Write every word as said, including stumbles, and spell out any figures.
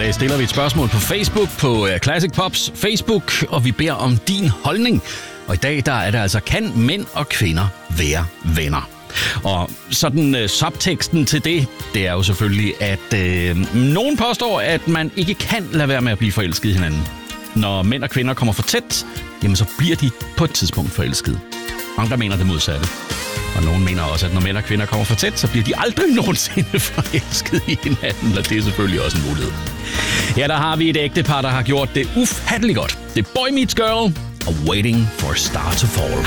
øh, stiller vi et spørgsmål på Facebook, på øh, Classic Pops Facebook, og vi beder om din holdning. Og i dag der er det altså, kan mænd og kvinder være venner? Og sådan øh, subteksten til det, det er jo selvfølgelig, at øh, nogen påstår, at man ikke kan lade være med at blive forelsket i hinanden. Når mænd og kvinder kommer for tæt, jamen så bliver de på et tidspunkt forelsket. Andre mener det modsatte. Og nogen mener også, at når mænd og kvinder kommer for tæt, så bliver de aldrig nogensinde forelsket i hinanden, og det er selvfølgelig også en mulighed. Her der har vi et ægtepar, der har gjort det ufatteligt godt. Det er Boy Meets Girl og Waiting for a Star to Fall.